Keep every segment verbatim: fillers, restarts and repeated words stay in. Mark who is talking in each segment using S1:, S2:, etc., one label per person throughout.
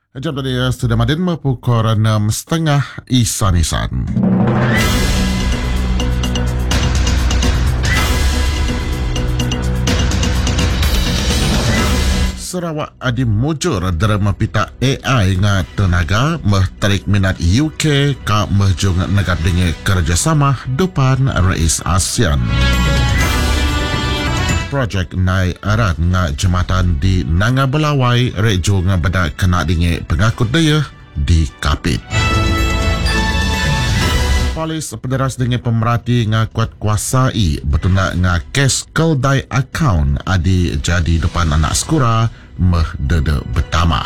S1: Jam tadi sudah madin pukul enam setengah isan-isan. Sarawak adi mujur dalam pita A I nga tenaga mehtarik minat U K ka mehjung negara dengan kerjasama depan Rais ASEAN. Projek nai arat nga jematan di Nanga Belawai rejo nga beda kena dengan pengakut daya di Kapit. Polis pederas dengan pemerhati nga kuat kuasai betul nga kes keldai akaun adi jadi depan anak sekura meh dede bertamah.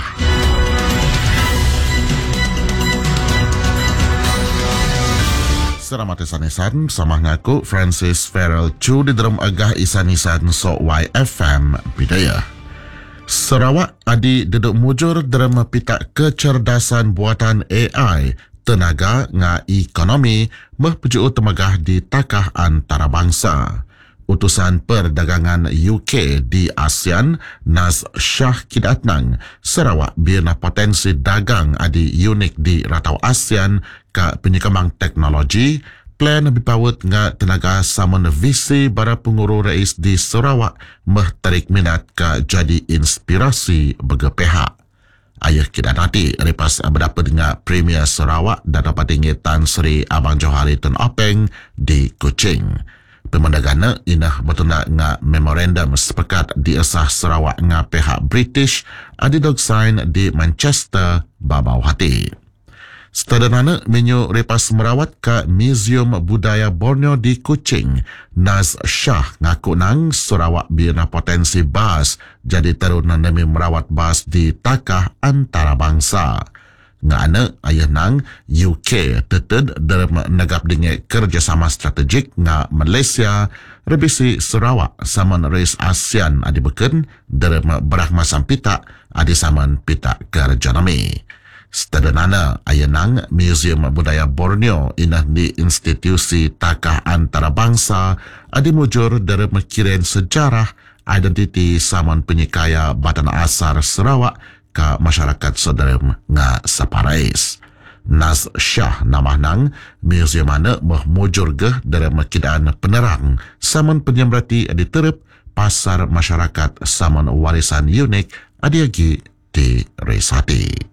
S1: Selamat isan-isan, sama ngaku Francis Farrell Chu di dalam agah isan-isan so Y F M Bidaya. Sarawak adi deduk mujur dalam pita kecerdasan buatan A I tenaga nga ekonomi meh peju temagah di takah antarabangsa. Utusan Perdagangan U K di ASEAN, Naz Shah Kidatnang, Sarawak bina potensi dagang adi unik di ratau ASEAN ka penyekembang teknologi, plan bipawut nga tenaga samun visi bara penguru rais di Sarawak meh tarik minat ka jadi inspirasi bagi pihak. Ayah kita nanti repas berdapat dengan Premier Sarawak dan dapat tinggi Tan Sri Abang Johari Tun Openg di Kuching. Pemandagana inah bertuna nga memorandum sepakat diasah Sarawak nga pihak British adi dog sign di Manchester babau hati. Sederhana menyu repas merawat ke Museum Budaya Borneo di Kuching, Naz Shah ngaku nang Sarawak bina potensi bas jadi teruna demi merawat bas di takah antarabangsa. Ngana ayah nang U K teted dalam negap dengan kerjasama strategik nga Malaysia rebisi Sarawak saman rais ASEAN adi beken dalam berahmasam pita adi saman pita kerjanami. Sederhana ayah nang Museum Budaya Borneo inah di institusi takah antarabangsa adi mujur dalam kirin sejarah identiti saman penyikaya Badan Asar Sarawak ka masyarakat saudara nga Saparais. Naz Shah namah nang museum mana mehmujur geh dalam kidaan penerang saman penyembrati di terep pasar masyarakat saman warisan unik adiagi di Resati.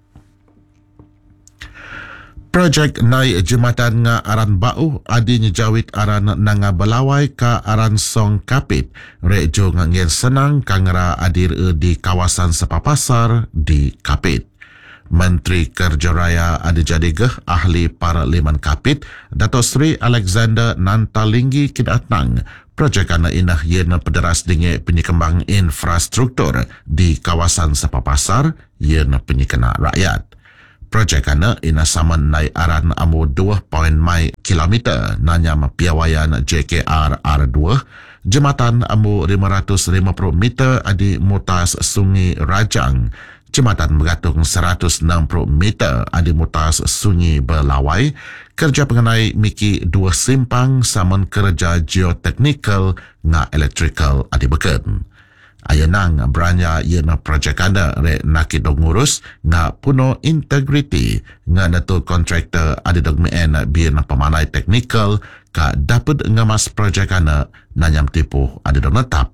S1: Projek nai jematan nga aran bau adi nyejawit aran Nanga Belawai ka aran Song Kapit rejo ngangin senang kangera adir di kawasan Sepapasar di Kapit. Menteri Kerja Raya adi jadi geh ahli Parlimen Kapit Dato' Sri Alexander Nantalinggi kidatnang projek ana inah yena pederas dengan penyekembang infrastruktur di kawasan Sepapasar yena penyekena rakyat. Projek ana ina saman nai aran amu dua koma lima kilometer nanyam piawayan J K R R dua, jematan amu lima ratus lima puluh meter adi mutas Sungai Rajang, jematan bergantung seratus enam puluh meter adi mutas Sungai Belawai, kerja pengenai miki dua simpang saman kerja geoteknikal nga electrical adi beken. Ayanang beranya yena projek anda re nakit dog ngurus nga puno integriti nga nato kontraktor adi dog meen biar pemanai teknikal ka dapat ngamas projek anda nanyam tipu adi dog netap.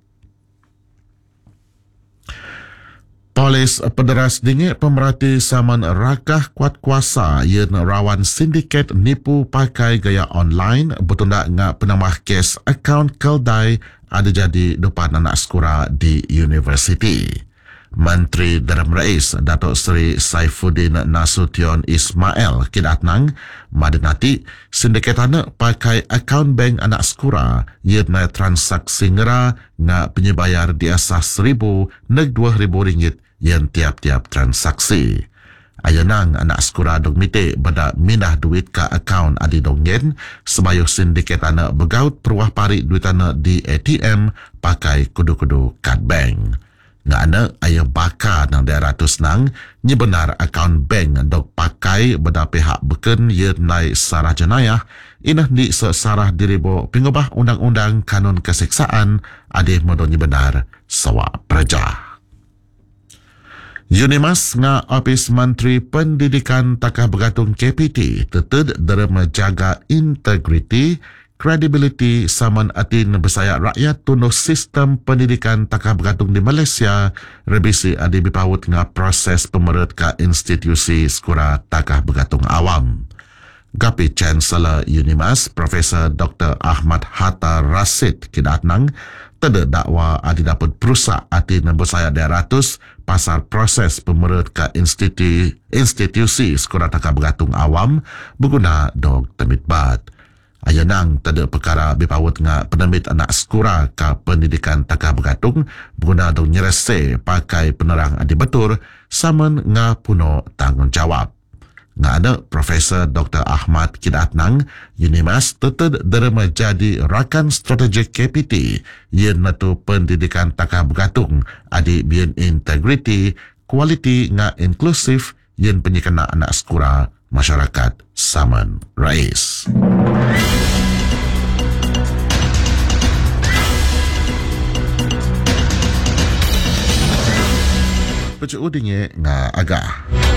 S1: Polis pederas dingin pemerhati saman rakah kuat kuasa yen rawan sindiket nipu pakai gaya online bertundak nga penambah kes akaun keldai ada jadi depan anak sekura di universiti. Menteri Dalam Rais Dato' Sri Saifuddin Nasution Ismail kidatnang madinati sindiketana pakai akaun bank anak sekura yerna transaksi ngera nga penyebayar di asas seribu neg dua ribu ringgit yang tiap-tiap transaksi. Ayanang anak sekura dog mite bada mindah duit ka akaun adi donggen sebayuh sindiket anak begaut peruah pari duit anak di A T M pakai kudu-kudu kad bank. Nga anak ayah baka nang daerah tus nang ni benar akaun bank dog pakai bada pihak beken ye nai sarah jenayah inah di sesarah diribo pengubah undang-undang kanun keseksaan adih modonyi benar sawa praja. Unimas nga Ofis Menteri Pendidikan Takah Bergantung K P T tetap derma jaga integriti, kredibiliti saman atin bersaya rakyat tunduh sistem pendidikan Takah Bergantung di Malaysia rebisi adi bipawut nga proses pemerut ka institusi sekura Takah Bergantung Awam. Gapi Chancellor Unimas, Profesor Doktor Ahmad Hatta Rasid Kidatnang, tada dakwa adi dapat perusak atin bersaya deratus pasal proses pemerut ka institusi, institusi sekura Takah Bergantung Awam berguna dog temitbat. Ayanang tada perkara bipawut nga penemit anak sekura ka pendidikan Takah Bergantung berguna dog nyerese pakai penerang adi betul saman nga puno tanggungjawab. Nga ada Profesor Doktor Ahmad Kidatnang, Unimas tetap derma jadi rakan strategik K P T yang natu pendidikan Takah Bergantung adi bian integriti, kualiti nga inklusif yang penyekena anak sekura masyarakat Saman Rais. Pecuk udingnya nga agak.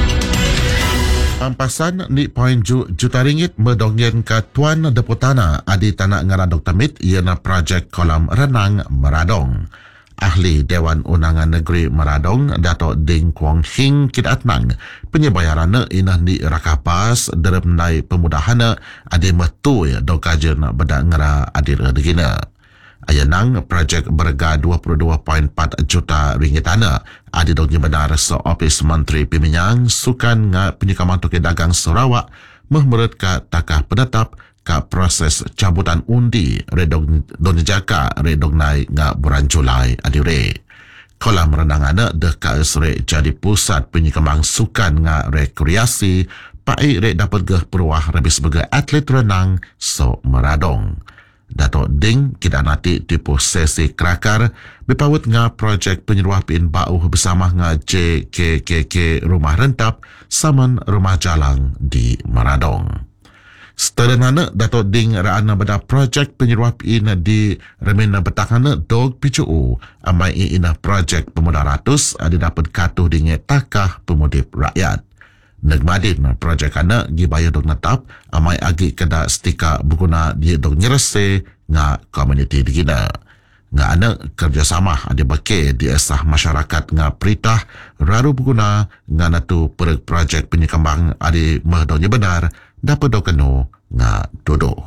S1: Pampasan ni poin ju juta ringgit medongyen ke Tuan Deputana adi tanah ngara Doktor Mit iana projek kolam renang Meradong. Ahli Dewan Undangan Negeri Meradong, Dato' Ding Kwong Hing Kidatnang, penyebayaran inah di rakapas derem nai pemudahana adi metu do kajen beda ngara adir degina. Ayanang projek berharga dua puluh dua perpuluhan empat juta ringgit tanah adi dog benar so Ofis Menteri Peminyang Sukan nga Penyekaman Toke Dagang Sarawak mehmerut ka takah penetap ka proses cabutan undi redog donjaka redog nai nga bulan Julai adi re. Kolam renangana deh ka esre jadi pusat penyekemang sukan nga rekreasi pai re dapat geh peruah rebis sebagai atlet renang so Meradong. Dato' Ding kita nanti tipu sesi kerakar bipawut nga projek penyeruah pin bau bersama nga J K K K Rumah Rentap saman Rumah Jalang di Meradong. Seterusnya Dato' Ding ra'ana beda projek penyeruah pin di remena betakana dog picu amai ina projek pemuda ratus ada dapat katuh dinge takah pemudip rakyat. Negmadin projek anak gibayar dog netap amai agi kada stika berguna dia dog nyerese nga komuniti digina. Nga anak kerjasama ada bake di esah masyarakat nga peritah raru berguna nga natu perek projek penyekembang adi mehdonya benar dapat dog kenu nga duduk.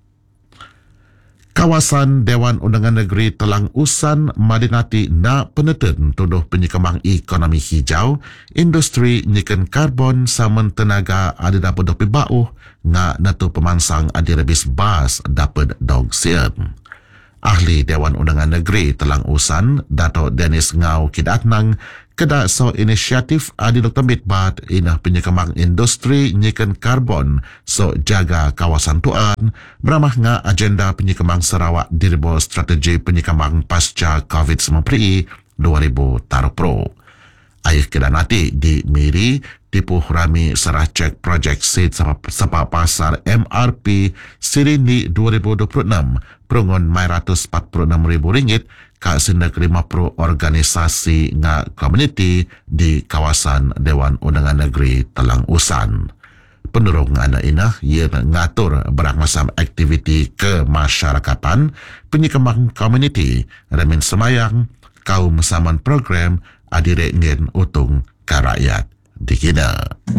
S1: Kawasan Dewan Undangan Negeri Telang Usan Madinati na peneten tunduh penyekembang ekonomi hijau, industri nyikan karbon saman tenaga ada dapat dopi bauh nga natu pemansang adi rebis bas dapat dog sian. Ahli Dewan Undangan Negeri Telang Usan, Dato' Dennis Ngau Kidatnang, keda so inisiatif adi Doktor Mitbat inah penyekembang industri nyikan karbon so jaga kawasan tuan beramah nga agenda penyekembang Sarawak dirbo strategi penyekembang pasca COVID sembilan belas dua ribu dua puluh. Ayah keda nanti di Miri tipu rami serah cek projek seed sepak pasar M R P Sirini dua ribu dua puluh enam perungun mai ratus empat puluh enam ribu ringgit ka sendak lima puluh organisasi nga komuniti di kawasan Dewan Undangan Negeri Telang Usan. Penurung anak inah ia ngatur berangmasam aktiviti kemasyarakatan penyekembang komuniti remin semayang kaum saman program adirek ngen utung ka rakyat di kina.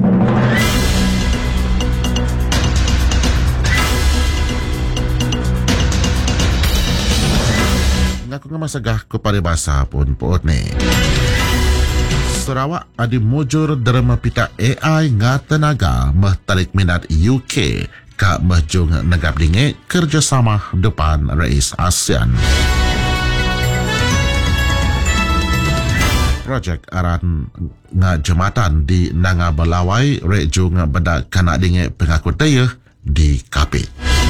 S1: Ngaku nga masagah ko paribasa pun poot ni. Sarawak adi mujur derma pita A I nga tenaga mahtarik minat U K ka mahjung negap dinge kerjasama depan Rais ASEAN. Projek aran nga jematan di Nanga Belawai rejung beda kanak dinge pengaku daya di Kapit.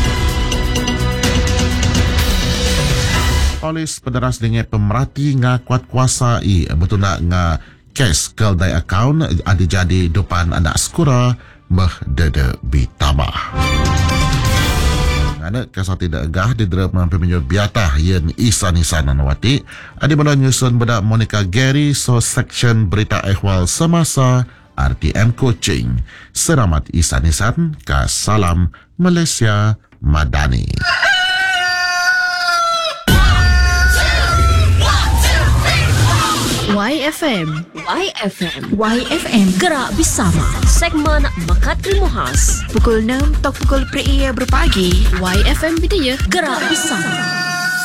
S1: Polis pederas dinge pemerhati nga kuat kuasa i betul nak nga kes keldai akaun adi jadi depan anak sekura meh dede bitambah. Ngana kasar tidak agah di drama peminyo biatah yen Isan Isan Nanawati. Adi mana nyusun bedak Monica Gary so section berita ehwal semasa R T M Coaching. Selamat Isan Isan ka salam Malaysia Madani.
S2: Y F M
S3: Y F M
S2: Y F M
S3: Gerak Bersama segmen Mekat Ilmu Khas
S2: pukul enam tok pukul per ia berpagi. Y F M Bidayah
S3: Gerak Bersama.